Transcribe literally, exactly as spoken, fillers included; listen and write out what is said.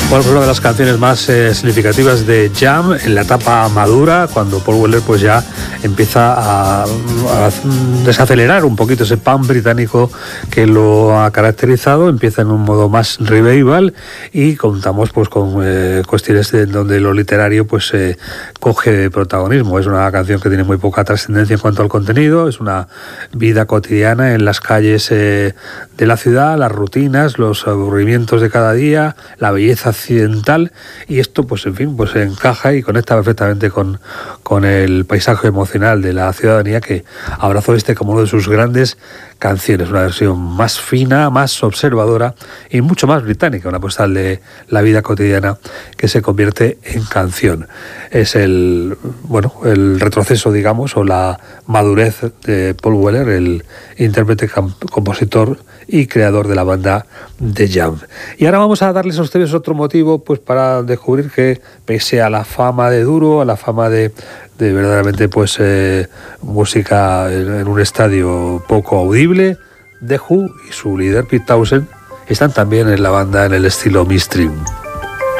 Bueno, pues una de las canciones más eh, significativas de Jam en la etapa madura, cuando Paul Weller pues ya empieza a, a desacelerar un poquito ese punk británico que lo ha caracterizado, empieza en un modo más revival y contamos pues con eh, cuestiones de donde lo literario pues eh, coge protagonismo. Es una canción que tiene muy poca trascendencia en cuanto al contenido, es una vida cotidiana en las calles eh, de la ciudad, las rutinas, los aburrimientos de cada día, la belleza accidental, y esto pues en fin pues encaja y conecta perfectamente con, con el paisaje emocional de la ciudadanía, que abrazó este como uno de sus grandes canciones, una versión más fina, más observadora y mucho más británica, una postal de la vida cotidiana que se convierte en canción. Es el bueno el retroceso, digamos, o la madurez de Paul Weller, el intérprete, compositor y creador de la banda The Jam. Y ahora vamos a darles a ustedes otro motivo pues para descubrir que, pese a la fama de duro, a la fama de, de verdaderamente pues eh, música en, en un estadio poco audible, The Who y su líder Pete Townshend están también en la banda en el estilo mainstream.